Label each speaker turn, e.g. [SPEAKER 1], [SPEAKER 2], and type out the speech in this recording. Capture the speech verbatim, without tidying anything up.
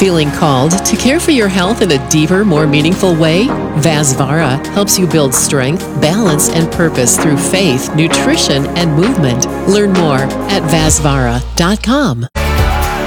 [SPEAKER 1] Feeling called to care for your health in a deeper, more meaningful way? Vasvara helps you build strength, balance, and purpose through faith, nutrition, and movement. Learn more at vasvara dot com.